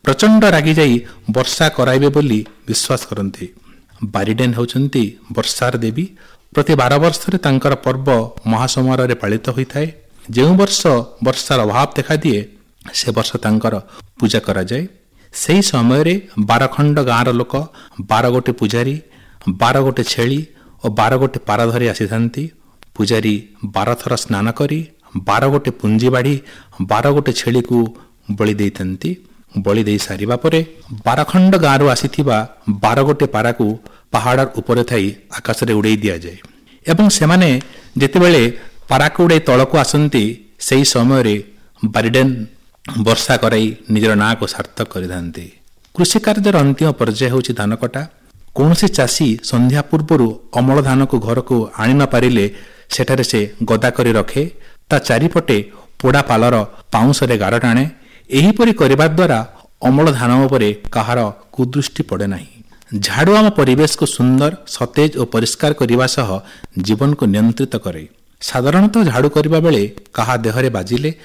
ପ୍ରଚଣ୍ଡ ରାଗି ଯାଇ ବର୍ଷା କରାଇବେ ବୋଲି ବିଶ୍ୱାସ କରନ୍ତି। ବାରିଡେନ୍ ହେଉଛନ୍ତି ବର୍ଷାର ଦେବୀ। ପ୍ରତି 12 ବର୍ଷରେ ତାଙ୍କର ପର୍ବ ମହାସମାରୋହରେ ପାଳିତ ହୋଇଥାଏ। ଯେଉଁ ବର୍ଷ ବର୍ଷାର ଅଭାବ ଦେଖାଦିଏ ସେ ବର୍ଷ ତାଙ୍କର ପୂଜା କରାଯାଏ। ସେହି ସମୟରେ 12 ଖଣ୍ଡ ଗାଁର ଲୋକ 12 ଗୋଟି ପୂଜାରୀ 12 ଗୋଟି ଛେଳି ଓ 12 ଗୋଟି ପାରା ଧରି ଆସିଥାନ୍ତି। ପୂଜାରୀ 12 ଥର ସ୍ନାନ କରି 12 ଗୋଟି ପୁଞ୍ଜି ବାଢ଼ି 12 ଗୋଟି ଛେଳିକୁ ବଳି ଦେଇଥାନ୍ତି। ବଳି ଦେଇ ସାରିବା ପରେ 12 ଖଣ୍ଡ ଗାଁରୁ ଆସିଥିବା 12 ଗୋଟି ପାରାକୁ ପାହାଡ଼ ଉପରେ ଥାଇ ଆକାଶରେ ଉଡ଼େଇ ଦିଆଯାଏ ଏବଂ ସେମାନେ ଯେତେବେଳେ ପାରାକୁ ଉଡ଼ାଇ ତଳକୁ ଆସନ୍ତି ସେହି ସମୟରେ ବାରିଡେନ୍ ବର୍ଷା କରାଇ ନିଜର ନାଁକୁ ସାର୍ଥକ କରିଥାନ୍ତି। କୃଷି କାର୍ଯ୍ୟର ଅନ୍ତିମ ପର୍ଯ୍ୟାୟ ହେଉଛି ଧାନ କଟା। କୌଣସି ଚାଷୀ ସନ୍ଧ୍ୟା ପୂର୍ବରୁ ଅମଳ ଧାନକୁ ଘରକୁ ଆଣି ନ ପାରିଲେ ସେଠାରେ ସେ ଗଦା କରି ରଖେ। ତା ଚାରିପଟେ ପୋଡ଼ା ପାଲର ପାଉଁଶରେ ଗାର ଟାଣେ। ଏହିପରି କରିବା ଦ୍ୱାରା ଅମଳ ଧାନ ଉପରେ କାହାର କୁଦୃଷ୍ଟି ପଡ଼େ ନାହିଁ। ଝାଡ଼ୁ ଆମ ପରିବେଶକୁ ସୁନ୍ଦର, ସତେଜ ଓ ପରିଷ୍କାର କରିବା ସହ ଜୀବନକୁ ନିୟନ୍ତ୍ରିତ କରେ। ସାଧାରଣତଃ ଝାଡ଼ୁ କରିବା ବେଳେ କାହା ଦେହରେ ବାଜିଲେ